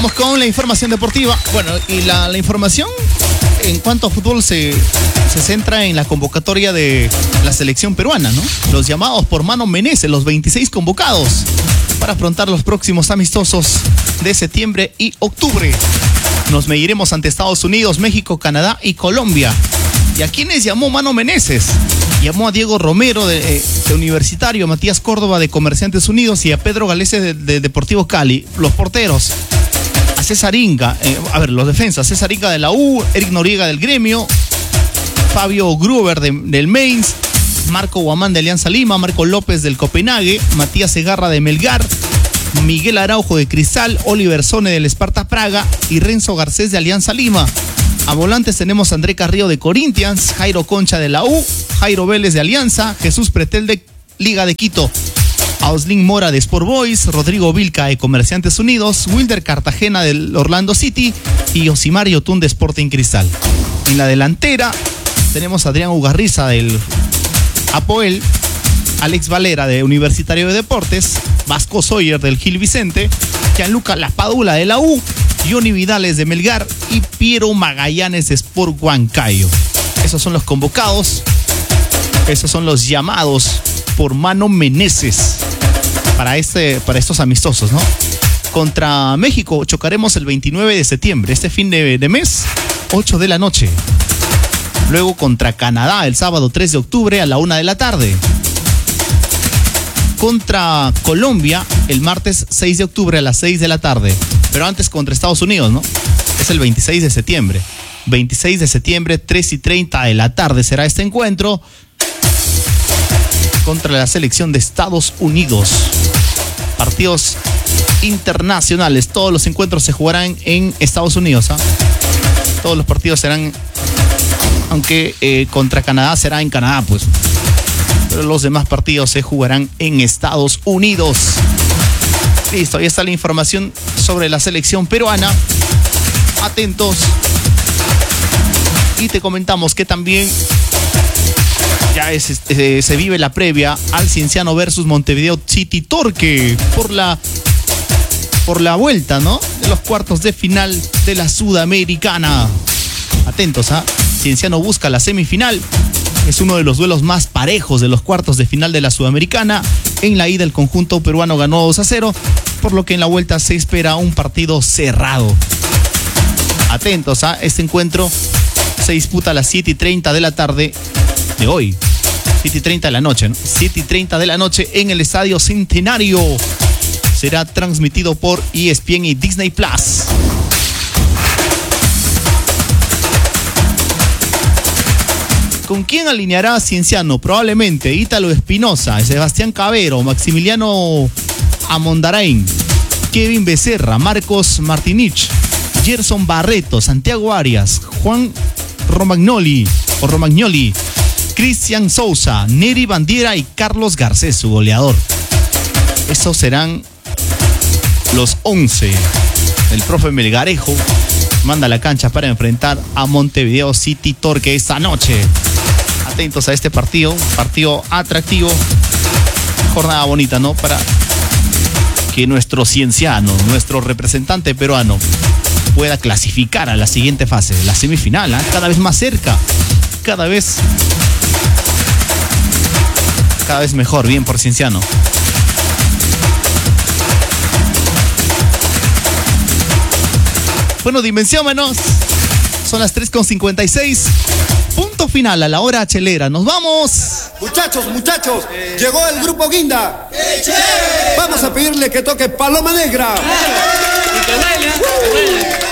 Vamos con la información deportiva. Bueno, y la información en cuanto a fútbol se centra en la convocatoria de la selección peruana, ¿no? Los llamados por Mano Menezes, los 26 convocados para afrontar los próximos amistosos de septiembre y octubre. Nos mediremos ante Estados Unidos, México, Canadá y Colombia. ¿Y a quiénes llamó Mano Menezes? Llamó a Diego Romero de Universitario, a Matías Córdoba de Comerciantes Unidos y a Pedro Galese de Deportivo Cali. Los porteros, a César Inga, los defensas, César Inga de la U, Eric Noriega del Gremio, Fabio Gruber del Mainz, Marco Guamán de Alianza Lima, Marco López del Copenhague, Matías Segarra de Melgar, Miguel Araujo de Cristal, Oliver Sone del Sparta Praga y Renzo Garcés de Alianza Lima. A volantes tenemos a André Carrillo de Corinthians, Jairo Concha de la U, Jairo Vélez de Alianza, Jesús Pretel de Liga de Quito, a Oslin Mora de Sport Boys, Rodrigo Vilca de Comerciantes Unidos, Wilder Cartagena del Orlando City y Yosimar Yotun de Sporting Cristal. En la delantera tenemos a Adrián Ugarriza del Apoel, Alex Valera de Universitario de Deportes, Vasco Sawyer del Gil Vicente, Gianluca Lapadula de la U, Johnny Vidales de Melgar y Piero Magallanes de Sport Huancayo. Esos son los convocados, esos son los llamados por Mano Menezes para estos amistosos, ¿no? Contra México chocaremos el 29 de septiembre, este fin de mes, 8 de la noche. Luego contra Canadá el sábado 3 de octubre a la 1 de la tarde. Contra Colombia el martes 6 de octubre a las 6 de la tarde. Pero antes contra Estados Unidos, ¿no? Es el 26 de septiembre. 26 de septiembre, 3:30 de la tarde será este encuentro contra la selección de Estados Unidos. Partidos internacionales. Todos los encuentros se jugarán en Estados Unidos, ¿ah? Todos los partidos serán, aunque contra Canadá será en Canadá, pues. Pero los demás partidos se jugarán en Estados Unidos. Listo, ahí está la información sobre la selección peruana. Atentos. Y te comentamos que también ya se vive la previa al Cienciano versus Montevideo City Torque por la vuelta, ¿no? De los cuartos de final de la Sudamericana. Atentos, ¿ah? Cienciano busca la semifinal. Es uno de los duelos más parejos de los cuartos de final de la Sudamericana. En la ida el conjunto peruano ganó 2-0, por lo que en la vuelta se espera un partido cerrado. Atentos a este encuentro. Se disputa a las 7:30 de la tarde de hoy. 7:30 de la noche, ¿no? 7:30 de la noche en el Estadio Centenario. Será transmitido por ESPN y Disney Plus. ¿Con quién alineará Cienciano? Probablemente Ítalo Espinosa, Sebastián Cabero, Maximiliano Amondarain, Kevin Becerra, Marcos Martinich, Gerson Barreto, Santiago Arias, Juan Romagnoli, Cristian Sousa, Neri Bandiera y Carlos Garcés, su goleador. Esos serán los 11. El profe Melgarejo manda a la cancha para enfrentar a Montevideo City Torque esta noche. Atentos a este partido atractivo, jornada bonita, ¿no? Para que nuestro cienciano, nuestro representante peruano, pueda clasificar a la siguiente fase, la semifinal, ¿eh? Cada vez más cerca, cada vez mejor, bien por Cienciano. Bueno, dimensiómenos. Son las 3:56. Punto final a la hora chelera. ¡Nos vamos! Muchachos, llegó el grupo Guinda. Vamos a pedirle que toque Paloma Negra. Y que baile.